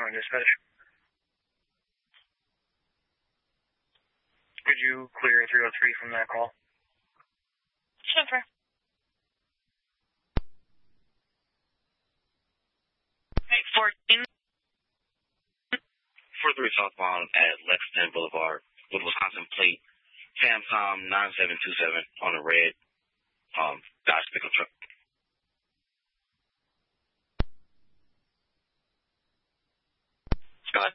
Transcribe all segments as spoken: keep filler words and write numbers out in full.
on dispatch. Could you clear three oh three from that call? Sure. eight fourteen. four three southbound at Lexington Boulevard with Wisconsin plate. Samsung nine seven two seven on a red um, Dodge pickup truck. Scott.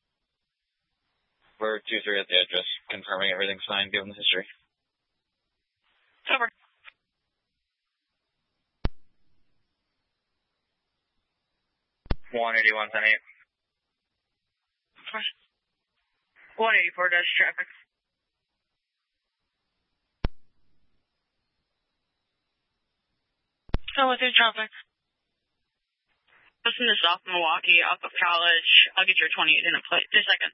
We're two three at the address, confirming everything's fine given the history. Over. one eighty-one, ten eight. one eighty-four dash traffic. So with your traffic. Listen to South Milwaukee, off of College. I'll get your twenty-eight in a plate. Just a second.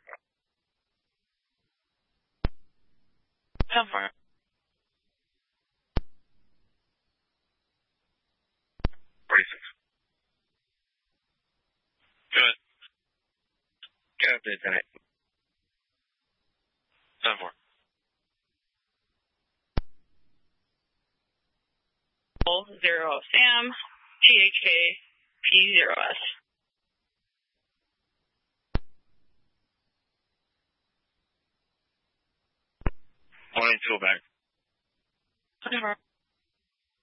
Come for it. forty-six. Good. Get up there tonight. seven four. Zero Sam, T H K, P zero S. one eighty-two back. Whatever.